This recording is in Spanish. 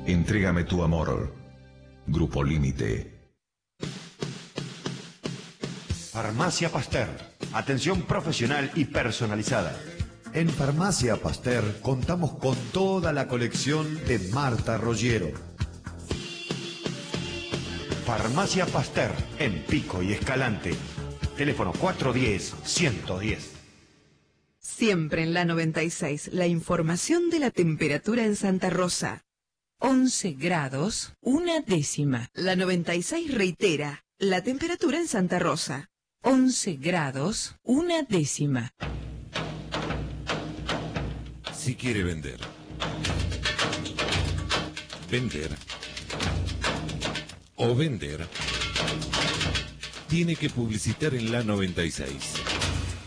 Entrégame tu amor. Grupo Límite. Farmacia Pasteur. Atención profesional y personalizada. En Farmacia Pasteur contamos con toda la colección de Marta Rollero. Farmacia Pasteur, en Pico y Escalante. Teléfono 410-110. Siempre en la 96, la información de la temperatura en Santa Rosa. 11 grados, 1/10. La 96 reitera, la temperatura en Santa Rosa. 11 grados, 1/10. Si quiere vender, o vender, tiene que publicitar en la 96.